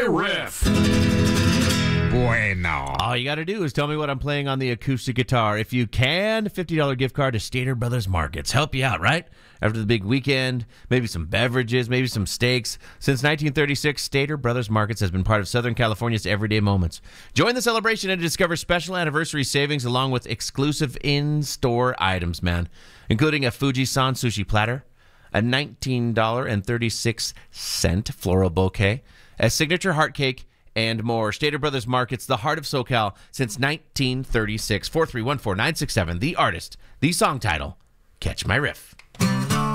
riff. Bueno. All you got to do is tell me what I'm playing on the acoustic guitar. If you can, $50 gift card to Stater Brothers Markets. Help you out, right? After the big weekend, maybe some beverages, maybe some steaks. Since 1936, Stater Brothers Markets has been part of Southern California's everyday moments. Join the celebration and discover special anniversary savings along with exclusive in-store items, man, including a Fuji-san sushi platter, a $19.36 floral bouquet, a signature heart cake, and more. Stater Brothers Markets, the heart of SoCal since 1936. 4314967, the artist, the song title, Catch My Riff.